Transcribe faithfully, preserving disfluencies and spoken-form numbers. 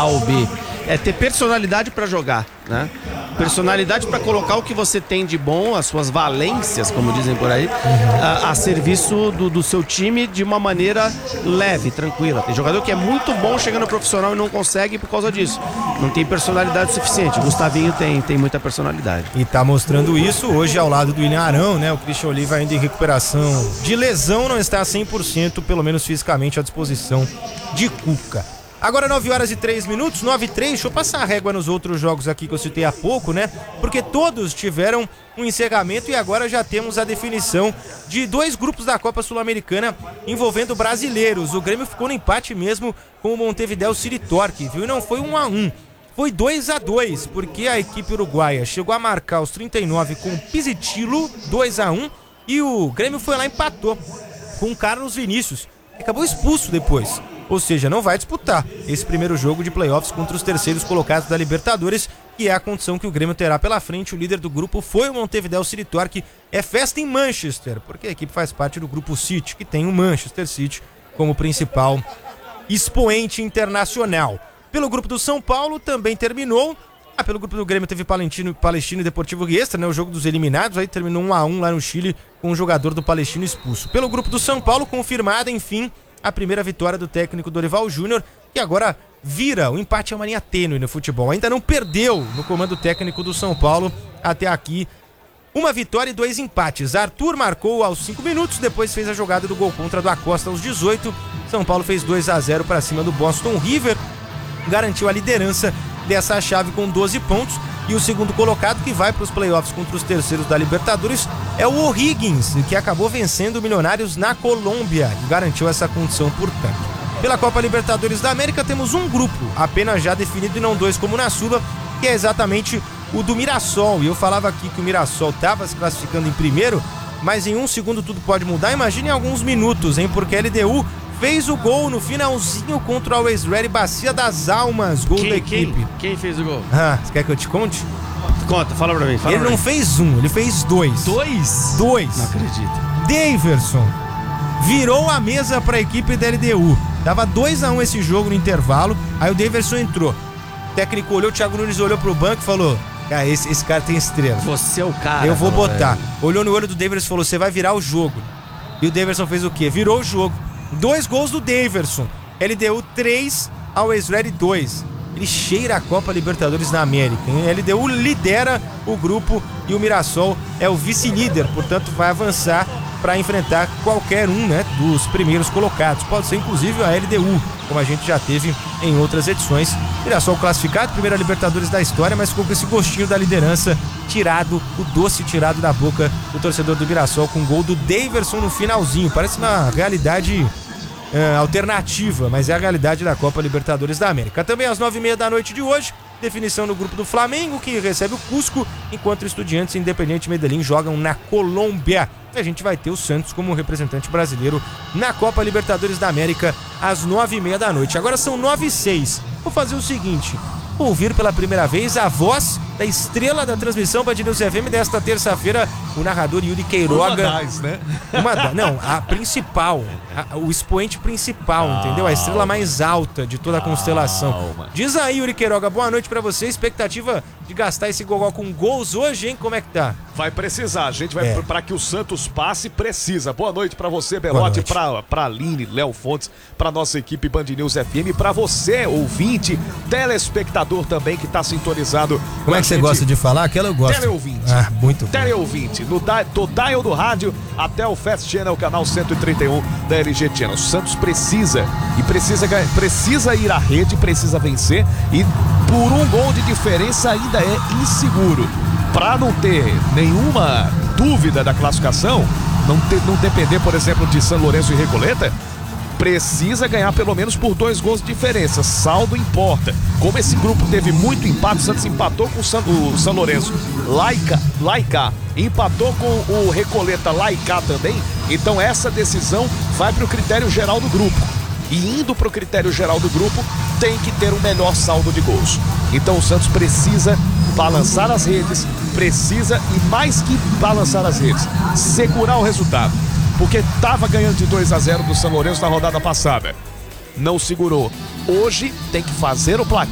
A ou B. É ter personalidade para jogar, né? Personalidade para colocar o que você tem de bom, as suas valências, como dizem por aí, a, a serviço do, do seu time de uma maneira leve, tranquila. Tem jogador que é muito bom chegando no profissional e não consegue por causa disso. Não tem personalidade suficiente. O Gustavinho tem, tem muita personalidade. E tá mostrando isso hoje ao lado do William Arão, né? O Christian Oliva ainda em recuperação de lesão, não está cem por cento, pelo menos fisicamente, à disposição de Cuca. Agora nove horas e três minutos, nove e três, deixa eu passar a régua nos outros jogos aqui que eu citei há pouco, né? Porque todos tiveram um encerramento e agora já temos a definição de dois grupos da Copa Sul-Americana envolvendo brasileiros. O Grêmio ficou no empate mesmo com o Montevideo City Torque, viu? E não foi um a um, foi dois a dois, porque a equipe uruguaia chegou a marcar os trinta e nove com o Pizzitillo, dois a um, e o Grêmio foi lá e empatou com o Carlos Vinícius, que acabou expulso depois. Ou seja, não vai disputar esse primeiro jogo de playoffs contra os terceiros colocados da Libertadores, que é a condição que o Grêmio terá pela frente. O líder do grupo foi o Montevideo City Torque. É festa em Manchester, porque a equipe faz parte do grupo City, que tem o Manchester City como principal expoente internacional. Pelo grupo do São Paulo também terminou. Ah, pelo grupo do Grêmio teve Palestino, Palestino e Deportivo Riestra, né? O jogo dos eliminados, aí terminou um a um lá no Chile com o jogador do Palestino expulso. Pelo grupo do São Paulo, confirmada, enfim, a primeira vitória do técnico Dorival Júnior, que agora vira o empate a uma linha tênue no futebol. Ainda não perdeu no comando técnico do São Paulo até aqui. Uma vitória e dois empates. Arthur marcou aos cinco minutos, depois fez a jogada do gol contra do Acosta aos dezoito. São Paulo fez dois a zero para cima do Boston River, garantiu a liderança dessa chave com doze pontos. E o segundo colocado, que vai para os playoffs contra os terceiros da Libertadores, é o O'Higgins, que acabou vencendo o Milionários na Colômbia e garantiu essa condição, portanto. Pela Copa Libertadores da América temos um grupo apenas já definido e não dois como na Sula, que é exatamente o do Mirassol. E eu falava aqui que o Mirassol estava se classificando em primeiro, mas em um segundo tudo pode mudar. Imagine em alguns minutos, hein? Porque a L D U fez o gol no finalzinho contra o Always Ready, Bacia das Almas, gol quem, da equipe. Quem, quem fez o gol? Ah, você quer que eu te conte? Conta, fala pra mim. Fala ele pra não mim. fez um, ele fez dois. Dois? Dois. Não acredito. Daverson virou a mesa pra equipe da L D U. Dava dois a um esse jogo no intervalo, aí o Daverson entrou. O técnico olhou, o Thiago Nunes olhou pro banco e falou: cara, esse, esse cara tem estrela. Você é o cara. Eu vou falou, botar. velho. Olhou no olho do Daverson e falou: você vai virar o jogo. E o Daverson fez o quê? Virou o jogo. Dois gols do Daverson. L D U três, Always Ready dois. Ele cheira a Copa Libertadores na América, hein? A L D U lidera o grupo e o Mirassol é o vice-líder, portanto vai avançar para enfrentar qualquer um, né, dos primeiros colocados. Pode ser inclusive a L D U, como a gente já teve em outras edições. Mirassol classificado, primeira Libertadores da história, mas ficou com esse gostinho da liderança tirado, o doce tirado da boca do torcedor do Mirassol com o gol do Daverson no finalzinho. Parece uma realidade É, alternativa, mas é a realidade da Copa Libertadores da América. Também às nove e meia da noite de hoje, definição no grupo do Flamengo, que recebe o Cusco, enquanto Estudiantes e Independiente Medellín jogam na Colômbia. E a gente vai ter o Santos como representante brasileiro na Copa Libertadores da América às nove e meia da noite. Agora são nove e seis. Vou fazer o seguinte: ouvir pela primeira vez a voz da estrela da transmissão Band News F M desta terça-feira, o narrador Yuri Queiroga. Uma das, né? Uma da, não, a principal, a, o expoente principal, ah, entendeu? A estrela mais alta de toda a constelação. Calma. Diz aí, Yuri Queiroga, boa noite pra você. Expectativa de gastar esse gogó com gols hoje, hein? Como é que tá? Vai precisar, a gente vai, É. para que o Santos passe, precisa. Boa noite pra você, Belote, pra, pra Aline, Léo Fontes, pra nossa equipe Band News F M, pra você, ouvinte, telespectador também que tá sintonizado. Como é que você gosta de falar? Aquela eu gosto. Teleouvinte. Ah, muito bom. Teleouvinte, no da, do dial do rádio até o Fast Channel, canal cento e trinta e um da L G Channel. O Santos precisa, e precisa, precisa ir à rede, precisa vencer, e por um gol de diferença ainda é inseguro. Para não ter nenhuma dúvida da classificação, não, ter, não depender, por exemplo, de São Lourenço e Recoleta, precisa ganhar pelo menos por dois gols de diferença. Saldo importa. Como esse grupo teve muito empate, o Santos empatou com o São, o São Lourenço Laica, Laica, empatou com o Recoleta Laica também. Então essa decisão vai para o critério geral do grupo. E indo para o critério geral do grupo, tem que ter um melhor saldo de gols. Então o Santos precisa balançar as redes, precisa, e mais que balançar as redes, segurar o resultado. Porque estava ganhando de dois a zero do São Lourenço na rodada passada. Não segurou. Hoje tem que fazer o placar.